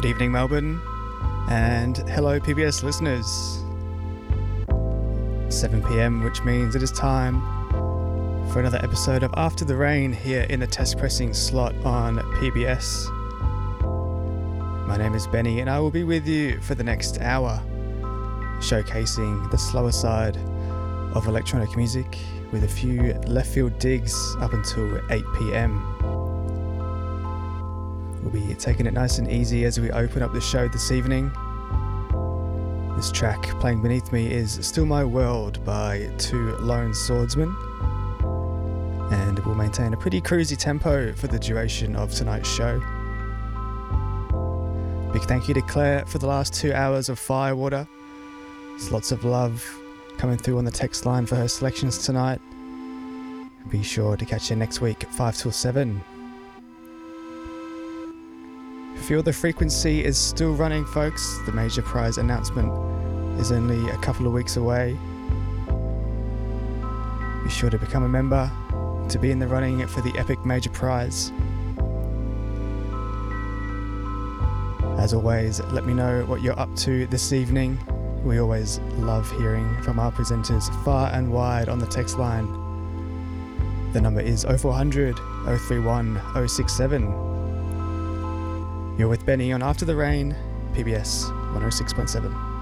evening, Melbourne, and hello, PBS listeners. 7 p.m, which means it is time for another episode of After the Rain here in the test pressing slot on PBS. My name is Benny, and I will be with you for the next hour, showcasing the slower side of electronic music with a few left field digs up until 8 p.m. We'll be taking it nice and easy as we open up the show this evening. This track playing beneath me is Still My World by Two Lone Swordsmen, and we'll maintain a pretty cruisy tempo for the duration of tonight's show. Big thank you to Claire for the last 2 hours of Firewater. There's lots of love coming through on the text line for her selections tonight. Be sure to catch her next week at 5 till 7. Feel the Frequency is still running, folks. The major prize announcement is only a couple of weeks away. Be sure to become a member to be in the running for the epic major prize. As always, let me know what you're up to this evening. We always love hearing from our presenters far and wide on the text line. The number is 0400 031 067. You're with Benny on After the Rain, PBS 106.7.